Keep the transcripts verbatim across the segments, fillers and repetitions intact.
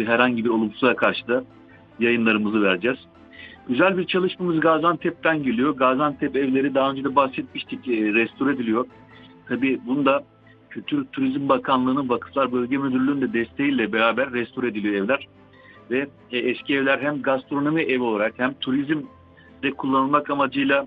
Tabii herhangi bir olumsuza karşı da yayınlarımızı vereceğiz. Güzel bir çalışmamız Gaziantep'ten geliyor. Gaziantep evleri daha önce de bahsetmiştik, e, restore ediliyor. Tabii bunda Kültür Turizm Bakanlığı'nın Vakıflar Bölge Müdürlüğü'nün de desteğiyle beraber restore ediliyor evler. Ve e, eski evler hem gastronomi evi olarak hem turizmde kullanılmak amacıyla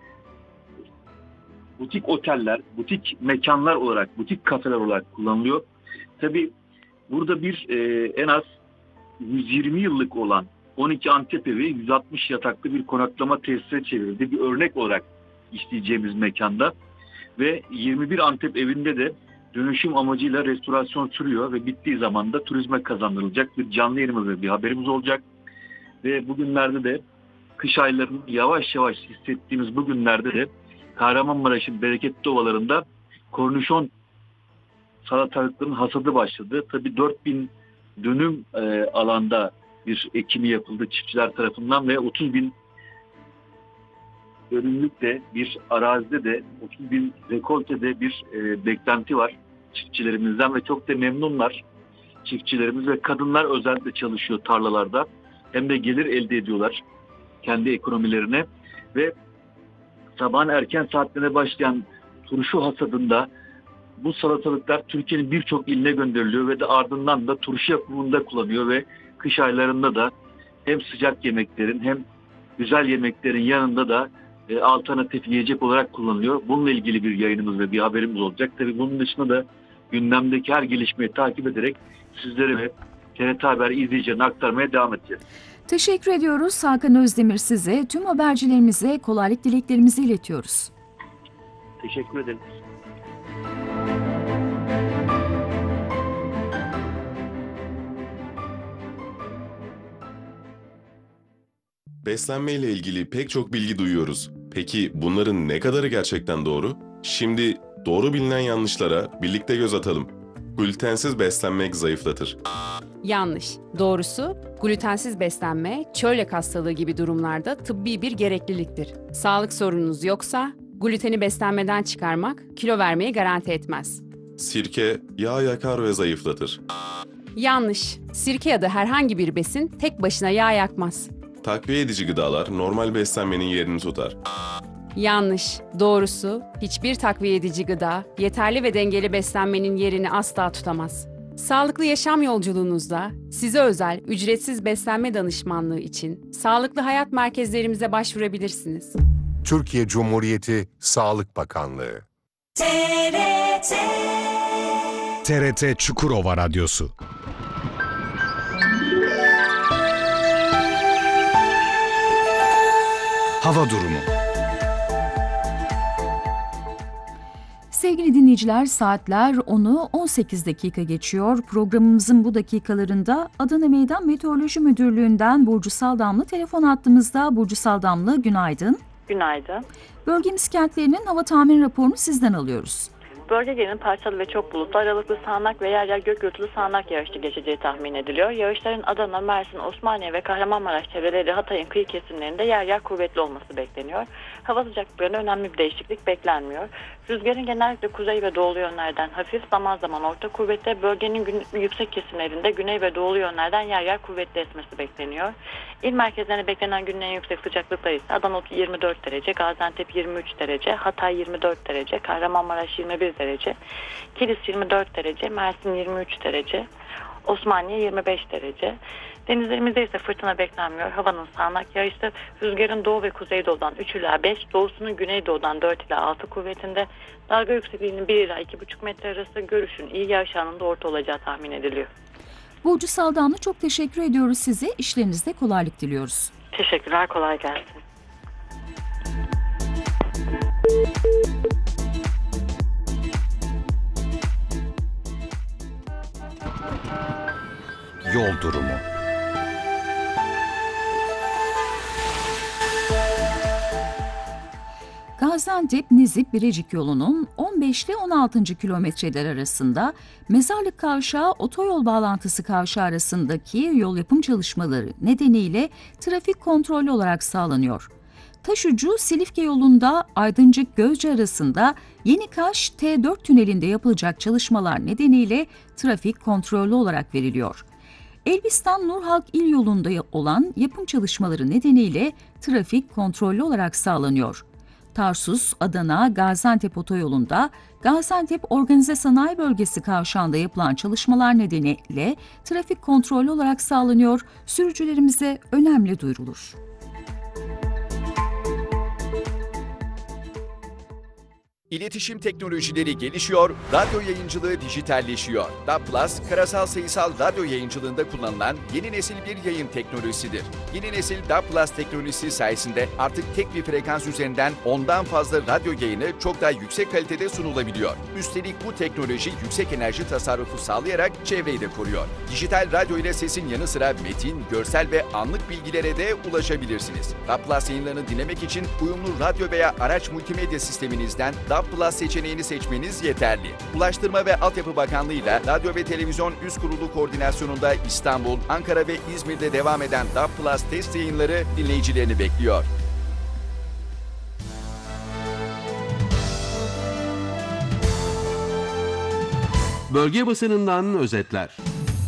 butik oteller, butik mekanlar olarak, butik kafeler olarak kullanılıyor. Tabii burada bir e, en az yüz yirmi yıllık olan on iki Antep evi yüz altmış yataklı bir konaklama tesise çevrildi. Bir örnek olarak işleyeceğimiz mekanda ve yirmi bir Antep evinde de dönüşüm amacıyla restorasyon sürüyor ve bittiği zaman da turizme kazandırılacak bir canlı yayınımız ve bir haberimiz olacak. Ve bugünlerde de kış aylarını yavaş yavaş hissettiğimiz bu günlerde de Kahramanmaraş'ın bereketli ovalarında kornişon salatalıkların hasadı başladı. Tabii dört bin dönüm e, alanda bir ekimi yapıldı çiftçiler tarafından ve otuz bin dönümlük de bir arazide de otuz bin rekoltede bir e, beklenti var çiftçilerimizden ve çok da memnunlar. Çiftçilerimiz ve kadınlar özellikle çalışıyor tarlalarda. Hem de gelir elde ediyorlar kendi ekonomilerine ve sabahın erken saatlerine başlayan turşu hasadında bu salatalıklar Türkiye'nin birçok iline gönderiliyor ve de ardından da turşu yapımında kullanıyor ve kış aylarında da hem sıcak yemeklerin hem güzel yemeklerin yanında da e, alternatif yiyecek olarak kullanılıyor. Bununla ilgili bir yayınımız ve bir haberimiz olacak. Tabii bunun dışında da gündemdeki her gelişmeyi takip ederek sizlere ve T R T Haber izleyicilerine aktarmaya devam edeceğiz. Teşekkür ediyoruz Hakan Özdemir size. Tüm habercilerimize kolaylık dileklerimizi iletiyoruz. Teşekkür ederim. Beslenme ile ilgili pek çok bilgi duyuyoruz. Peki bunların ne kadarı gerçekten doğru? Şimdi doğru bilinen yanlışlara birlikte göz atalım. Glutensiz beslenmek zayıflatır. Yanlış. Doğrusu, glutensiz beslenme, çölyak hastalığı gibi durumlarda tıbbi bir gerekliliktir. Sağlık sorununuz yoksa, gluteni beslenmeden çıkarmak kilo vermeyi garanti etmez. Sirke, yağ yakar ve zayıflatır. Yanlış. Sirke ya da herhangi bir besin tek başına yağ yakmaz. Takviye edici gıdalar normal beslenmenin yerini tutar. Yanlış. Doğrusu, hiçbir takviye edici gıda, yeterli ve dengeli beslenmenin yerini asla tutamaz. Sağlıklı yaşam yolculuğunuzda size özel ücretsiz beslenme danışmanlığı için sağlıklı hayat merkezlerimize başvurabilirsiniz. Türkiye Cumhuriyeti Sağlık Bakanlığı. T R T T R T Çukurova Radyosu. Hava durumu. Sevgili dinleyiciler, saatler onu on sekiz dakika geçiyor. Programımızın bu dakikalarında Adana Meydan Meteoroloji Müdürlüğü'nden Burcu Saldamlı telefon hattımızda. Burcu Saldamlı, günaydın. Günaydın. Bölgemiz kentlerinin hava tahmin raporunu sizden alıyoruz. Bölge genelinin parçalı ve çok bulutlu, aralıklı sağanak ve yer yer gök gürültülü sağanak yağışlı geçeceği tahmin ediliyor. Yağışların Adana, Mersin, Osmaniye ve Kahramanmaraş çevreleri, Hatay'ın kıyı kesimlerinde yer yer kuvvetli olması bekleniyor. Hava sıcaklıklarında önemli bir değişiklik beklenmiyor. Rüzgarın genellikle kuzey ve doğulu yönlerden hafif, zaman zaman orta kuvvette, bölgenin gün, yüksek kesimlerinde güney ve doğulu yönlerden yer yer kuvvetli esmesi bekleniyor. İl merkezlerine beklenen günün en yüksek sıcaklıkları ise Adana yirmi dört derece, Gaziantep yirmi üç derece, Hatay yirmi dört derece, Kahramanmaraş yirmi bir derece, Kilis yirmi dört derece, Mersin yirmi üç derece, Osmaniye yirmi beş derece. Denizlerimizde ise fırtına beklenmiyor. Havanın sağanak yağışlı, rüzgarın doğu ve kuzeydoğudan üç ila beş, doğusunun güneydoğudan dört ila altı kuvvetinde, dalga yüksekliğinin bir ila iki buçuk metre arası, görüşün iyi yağış anında orta olacağı tahmin ediliyor. Burcu Saldamlı, çok teşekkür ediyoruz size. İşlerinizde kolaylık diliyoruz. Teşekkürler, kolay gelsin. Yol durumu. Gaziantep-Nizip-Birecik yolunun on beş ile on altıncı kilometreler arasında Mezarlık Kavşağı otoyol bağlantısı kavşağı arasındaki yol yapım çalışmaları nedeniyle trafik kontrollü olarak sağlanıyor. Taşucu Silifke yolunda Aydıncık-Gözce arasında Yenikaş T dört tünelinde yapılacak çalışmalar nedeniyle trafik kontrollü olarak veriliyor. Elbistan Nurhalk İl Yolu'nda olan yapım çalışmaları nedeniyle trafik kontrollü olarak sağlanıyor. Tarsus, Adana, Gaziantep otoyolunda Gaziantep Organize Sanayi Bölgesi kavşağında yapılan çalışmalar nedeniyle trafik kontrollü olarak sağlanıyor. Sürücülerimize önemli duyurulur. İletişim teknolojileri gelişiyor, radyo yayıncılığı dijitalleşiyor. D A B Plus, karasal sayısal radyo yayıncılığında kullanılan yeni nesil bir yayın teknolojisidir. Yeni nesil D A B Plus teknolojisi sayesinde artık tek bir frekans üzerinden ondan fazla radyo yayını çok daha yüksek kalitede sunulabiliyor. Üstelik bu teknoloji yüksek enerji tasarrufu sağlayarak çevreyi de koruyor. Dijital radyo ile sesin yanı sıra metin, görsel ve anlık bilgilere de ulaşabilirsiniz. D A B Plus yayınlarını dinlemek için uyumlu radyo veya araç multimedya sisteminizden D A B Plus seçeneğini seçmeniz yeterli. Ulaştırma ve Altyapı Bakanlığı ile Radyo ve Televizyon Üst Kurulu koordinasyonunda İstanbul, Ankara ve İzmir'de devam eden D A B Plus test yayınları dinleyicilerini bekliyor. Bölge basınından özetler.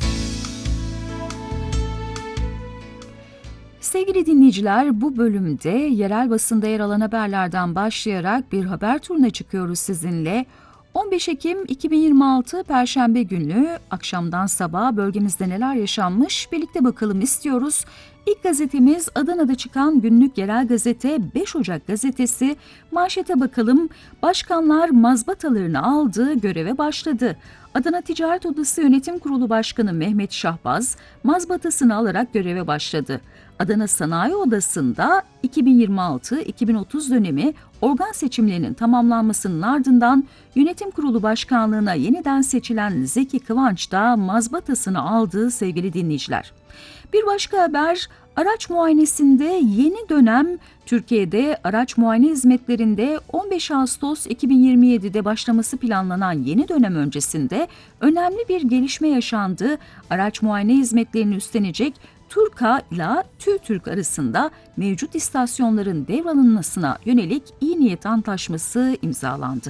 Sevgili dinleyiciler, bu bölümde yerel basında yer alan haberlerden başlayarak bir haber turuna çıkıyoruz sizinle. on beş Ekim iki bin yirmi altı Perşembe günü akşamdan sabaha bölgemizde neler yaşanmış birlikte bakalım istiyoruz. İlk gazetemiz Adana'da çıkan günlük yerel gazete beş Ocak gazetesi. Manşete bakalım. Başkanlar mazbatalarını aldı, göreve başladı. Adana Ticaret Odası Yönetim Kurulu Başkanı Mehmet Şahbaz mazbatasını alarak göreve başladı. Adana Sanayi Odası'nda iki bin yirmi altı iki bin otuz dönemi organ seçimlerinin tamamlanmasının ardından Yönetim Kurulu Başkanlığı'na yeniden seçilen Zeki Kıvanç da mazbatasını aldı sevgili dinleyiciler. Bir başka haber, araç muayenesinde yeni dönem. Türkiye'de araç muayene hizmetlerinde on beş Ağustos iki bin yirmi yedi'de başlaması planlanan yeni dönem öncesinde önemli bir gelişme yaşandı. Araç muayene hizmetlerini üstlenecek TURKA ile TÜRTÜRK arasında mevcut istasyonların devralınmasına yönelik iyi niyet antlaşması imzalandı.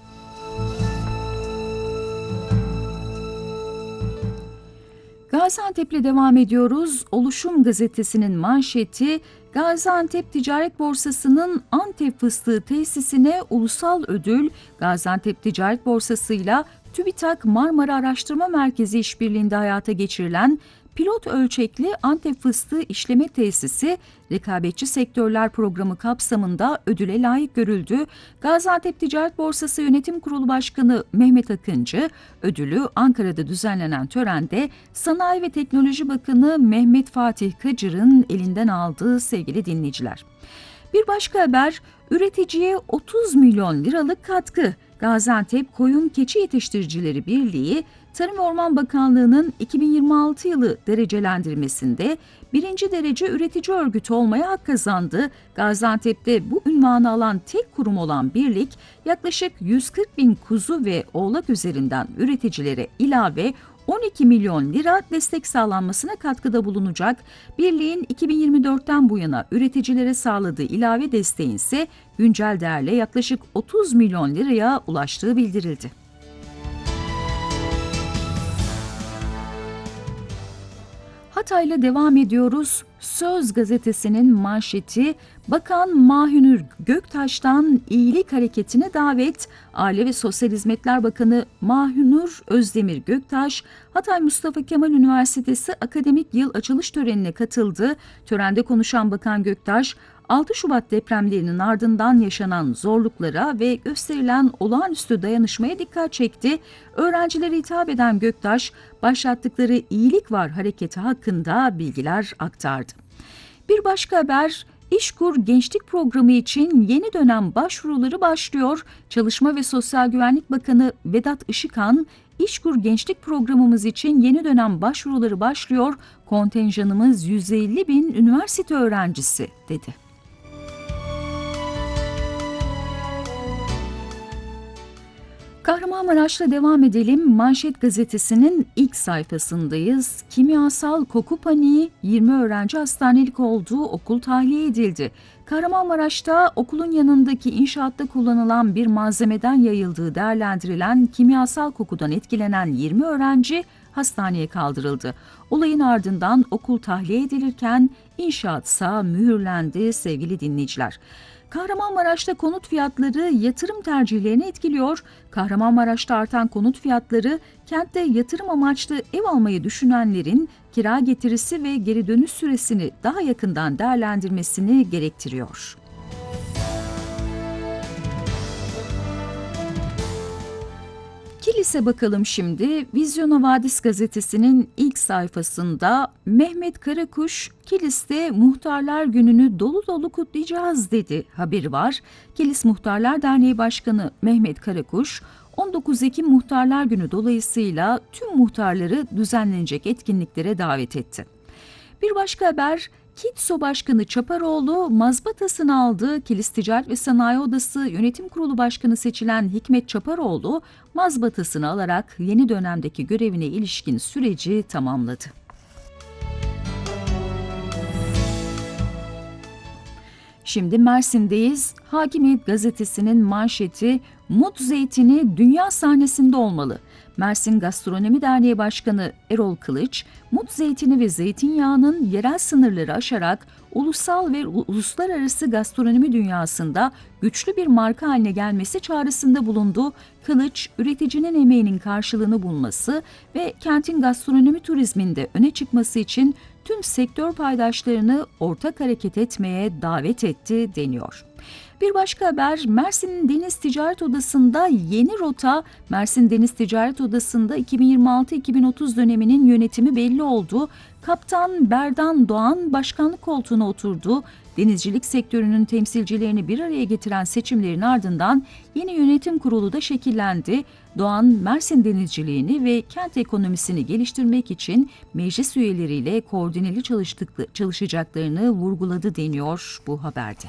Gaziantep'le devam ediyoruz. Oluşum gazetesinin manşeti, Gaziantep Ticaret Borsası'nın Antep fıstığı tesisine ulusal ödül. Gaziantep Ticaret Borsası'yla TÜBİTAK Marmara Araştırma Merkezi işbirliğinde hayata geçirilen pilot ölçekli Antep fıstığı işleme tesisi rekabetçi sektörler programı kapsamında ödüle layık görüldü. Gaziantep Ticaret Borsası Yönetim Kurulu Başkanı Mehmet Akıncı ödülü Ankara'da düzenlenen törende Sanayi ve Teknoloji Bakanı Mehmet Fatih Kacır'ın elinden aldığı sevgili dinleyiciler. Bir başka haber, üreticiye otuz milyon liralık katkı. Gaziantep Koyun Keçi Yetiştiricileri Birliği, Tarım ve Orman Bakanlığı'nın iki bin yirmi altı yılı derecelendirmesinde birinci derece üretici örgütü olmaya hak kazandı. Gaziantep'te bu unvanı alan tek kurum olan birlik, yaklaşık yüz kırk bin kuzu ve oğlak üzerinden üreticilere ilave on iki milyon lira destek sağlanmasına katkıda bulunacak. Birliğin iki bin yirmi dört'ten bu yana üreticilere sağladığı ilave desteğin ise güncel değerle yaklaşık otuz milyon liraya ulaştığı bildirildi. Hatay'la devam ediyoruz. Söz gazetesinin manşeti, Bakan Mahünür Göktaş'tan iyilik hareketine davet. Aile ve Sosyal Hizmetler Bakanı Mahünür Özdemir Göktaş, Hatay Mustafa Kemal Üniversitesi akademik yıl açılış törenine katıldı. Törende konuşan Bakan Göktaş, altı Şubat depremlerinin ardından yaşanan zorluklara ve gösterilen olağanüstü dayanışmaya dikkat çekti. Öğrencilere hitap eden Göktaş, başlattıkları İyilik Var hareketi hakkında bilgiler aktardı. Bir başka haber, İşkur Gençlik Programı için yeni dönem başvuruları başlıyor. Çalışma ve Sosyal Güvenlik Bakanı Vedat Işıkhan, İşkur Gençlik Programımız için yeni dönem başvuruları başlıyor. Kontenjanımız yüz elli bin üniversite öğrencisi dedi. Kahramanmaraş'la devam edelim. Manşet gazetesinin ilk sayfasındayız. Kimyasal koku paniği, yirmi öğrenci hastanelik olduğu okul tahliye edildi. Kahramanmaraş'ta okulun yanındaki inşaatta kullanılan bir malzemeden yayıldığı değerlendirilen kimyasal kokudan etkilenen yirmi öğrenci hastaneye kaldırıldı. Olayın ardından okul tahliye edilirken inşaatsa mühürlendi sevgili dinleyiciler. Kahramanmaraş'ta konut fiyatları yatırım tercihlerini etkiliyor. Kahramanmaraş'ta artan konut fiyatları kentte yatırım amaçlı ev almayı düşünenlerin kira getirisi ve geri dönüş süresini daha yakından değerlendirmesini gerektiriyor. Kilis'e bakalım şimdi. Vizyona Vadis gazetesinin ilk sayfasında Mehmet Karakuş, Kilis'te Muhtarlar Günü'nü dolu dolu kutlayacağız dedi haberi var. Kilis Muhtarlar Derneği Başkanı Mehmet Karakuş, on dokuz Ekim Muhtarlar Günü dolayısıyla tüm muhtarları düzenlenecek etkinliklere davet etti. Bir başka haber, KİTSO Başkanı Çaparoğlu mazbatasını aldı. Kilis Ticaret ve Sanayi Odası Yönetim Kurulu Başkanı seçilen Hikmet Çaparoğlu mazbatasını alarak yeni dönemdeki görevine ilişkin süreci tamamladı. Şimdi Mersin'deyiz. Hakimiyet gazetesinin manşeti Mut zeytini dünya sahnesinde olmalı. Mersin Gastronomi Derneği Başkanı Erol Kılıç, mut zeytini ve zeytinyağının yerel sınırları aşarak ulusal ve uluslararası gastronomi dünyasında güçlü bir marka haline gelmesi çağrısında bulundu. Kılıç, üreticinin emeğinin karşılığını bulması ve kentin gastronomi turizminde öne çıkması için tüm sektör paydaşlarını ortak hareket etmeye davet etti deniyor. Bir başka haber, Mersin Deniz Ticaret Odası'nda yeni rota. Mersin Deniz Ticaret Odası'nda iki bin yirmi altı iki bin otuz döneminin yönetimi belli oldu. Kaptan Berdan Doğan başkanlık koltuğuna oturdu. Denizcilik sektörünün temsilcilerini bir araya getiren seçimlerin ardından yeni yönetim kurulu da şekillendi. Doğan, Mersin denizciliğini ve kent ekonomisini geliştirmek için meclis üyeleriyle koordineli çalışacaklarını vurguladı deniyor bu haberde.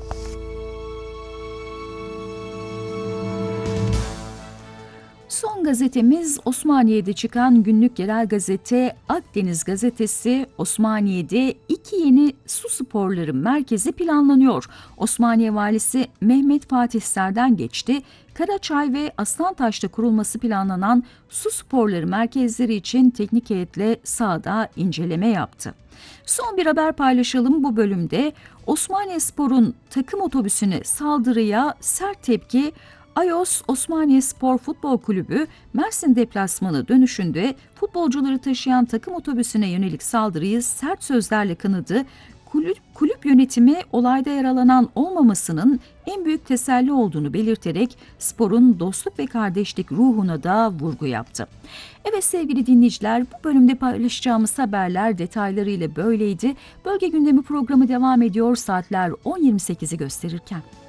Son gazetemiz Osmaniye'de çıkan günlük yerel gazete Akdeniz Gazetesi. Osmaniye'de iki yeni su sporları merkezi planlanıyor. Osmaniye Valisi Mehmet Fatih Ser'den geçti. Karaçay ve Aslantaş'ta kurulması planlanan su sporları merkezleri için teknik heyetle sahada inceleme yaptı. Son bir haber paylaşalım bu bölümde. Osmaniyespor'un takım otobüsüne saldırıya sert tepki. Ayos Osmaniyespor Futbol Kulübü Mersin deplasmanı dönüşünde futbolcuları taşıyan takım otobüsüne yönelik saldırıyı sert sözlerle kınadı. Kulüp, kulüp yönetimi olayda yaralanan olmamasının en büyük teselli olduğunu belirterek sporun dostluk ve kardeşlik ruhuna da vurgu yaptı. Evet sevgili dinleyiciler, bu bölümde paylaşacağımız haberler detaylarıyla böyleydi. Bölge Gündemi programı devam ediyor, saatler on yirmi sekizi gösterirken.